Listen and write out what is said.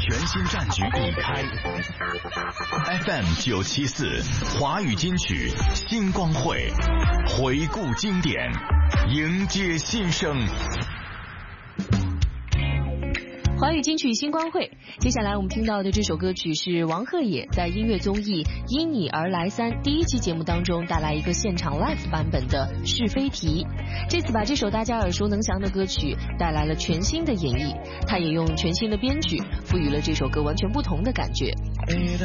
全新战局已开。FM 974华语金曲星光会，回顾经典，迎接新生。 华语金曲星光会，接下来我们听到的这首歌曲是王鹤野在音乐综艺《因你而来3》第1期节目当中带来一个现场 live 版本的是非题。这次把这首大家耳熟能详的歌曲带来了全新的演绎，他也用全新的编曲赋予了这首歌完全不同的感觉。